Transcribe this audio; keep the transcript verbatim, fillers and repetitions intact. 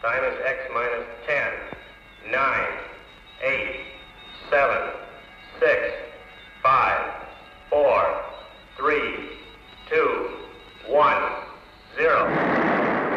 Time is X minus ten, nine, eight, seven, six, five, four, three, two, one.